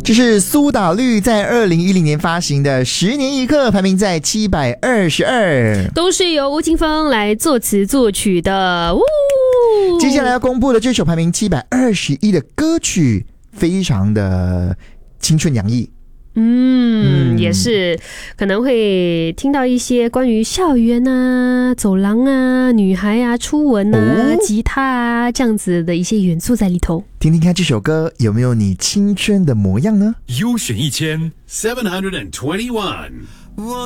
这是苏打绿在2010年发行的《10年一刻》，排名在722， 都是由吴青峰来作词作曲的。 接下来要公布的这首排名721的歌曲，非常的青春洋溢。 也是可能会听到一些关于校园啊、走廊啊、女孩啊、初吻啊、吉他啊这样子的一些元素在里头。 听听看这首歌有没有你青春的模样呢？ 优选1721。